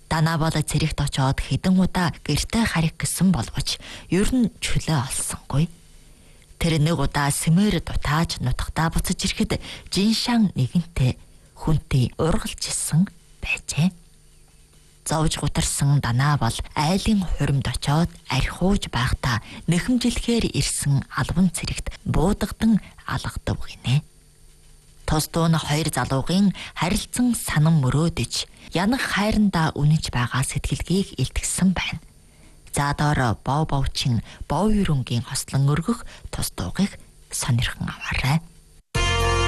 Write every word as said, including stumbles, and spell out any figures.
Данаа бол цэрэгт очоод хэдэн удаа гэртээ харих гэсэн боловч ер нь чөлөө олсонгүй. Тэр нэг удаа Сэмээр дутааж нутагтаа буцаж ирэхэд Жиншан нэгэнтээ хүнтэй ургалж исэн байжээ. Зовж гутарсан Данаа бол айлын хуримд очоод архиуж байхдаа нэхэмжилхээр ирсэн албан цэрэгт буудагдан алгадав гинэ. Тус дуун хоёр залуугийн харилцан санан мөрөөдөж янах хайрандаа үнэж байгаа сэтгэлгээг илтгэсэн байна. За доор бов бовчин бов юрунгийн хослон өргөх тус дуугыг сонирхон аваарай.